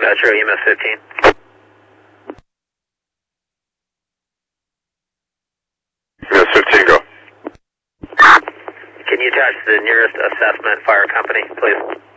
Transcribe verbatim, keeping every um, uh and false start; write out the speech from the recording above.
Metro E M S fifteen. E M S fifteen, go. Can you attach the nearest assessment fire company, please?